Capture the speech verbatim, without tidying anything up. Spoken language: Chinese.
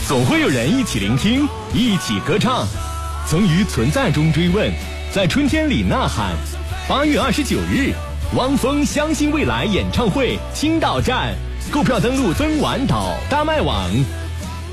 总会有人一起聆听，一起歌唱，曾于存在中追问，在春天里呐喊。八月二十九日，汪峰相信未来演唱会青岛站，购票登录曾玩岛大麦网。